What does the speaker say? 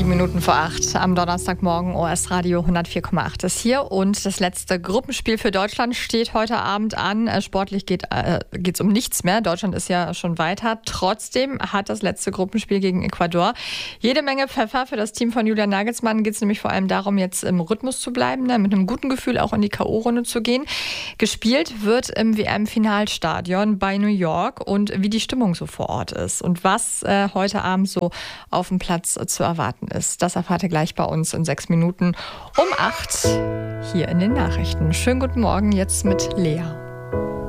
Minuten vor 8 am Donnerstagmorgen. OS Radio 104,8 ist hier und das letzte Gruppenspiel für Deutschland steht heute Abend an. Sportlich geht's um nichts mehr. Deutschland ist ja schon weiter. Trotzdem hat das letzte Gruppenspiel gegen Ecuador jede Menge Pfeffer. Für das Team von Julian Nagelsmann geht es nämlich vor allem darum, jetzt im Rhythmus zu bleiben, mit einem guten Gefühl auch in die K.O.-Runde zu gehen. Gespielt wird im WM-Finalstadion bei New York und wie die Stimmung so vor Ort ist und was heute Abend so auf dem Platz zu erwarten ist. Das erfahrt ihr gleich bei uns in 6 Minuten um 8 hier in den Nachrichten. Schönen guten Morgen jetzt mit Lea.